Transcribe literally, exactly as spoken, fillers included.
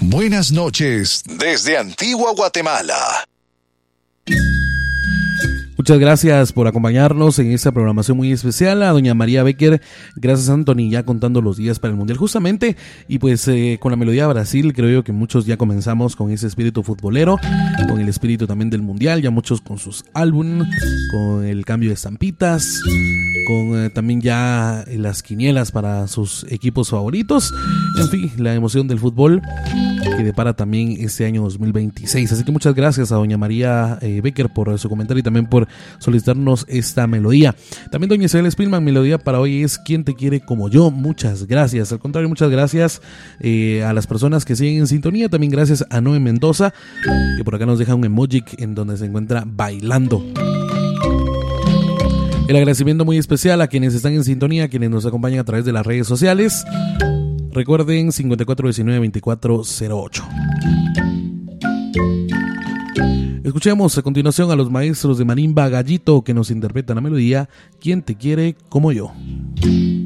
Buenas noches desde Antigua Guatemala. Muchas gracias por acompañarnos en esta programación muy especial. A doña María Becker, gracias Anthony, ya contando los días para el Mundial justamente. Y pues eh, con la melodía de Brasil, creo yo que muchos ya comenzamos con ese espíritu futbolero, con el espíritu también del Mundial, ya muchos con sus álbumes, con el cambio de estampitas, con eh, también ya las quinielas para sus equipos favoritos. En fin, la emoción del fútbol que depara también este año dos mil veintiséis. Así que muchas gracias a doña María eh, Becker por su comentario y también por solicitarnos esta melodía. También doña Isabel Spillman, melodía para hoy es ¿Quién te quiere como yo? Muchas gracias. Al contrario, muchas gracias eh, a las personas que siguen en sintonía. También gracias a Noé Mendoza, que por acá nos deja un emoji en donde se encuentra bailando. El agradecimiento muy especial a quienes están en sintonía, a quienes nos acompañan a través de las redes sociales. Recuerden cincuenta y cuatro diecinueve veinticuatro cero ocho. Escuchemos a continuación a los maestros de marimba Gallito que nos interpretan la melodía ¿Quién te quiere como yo?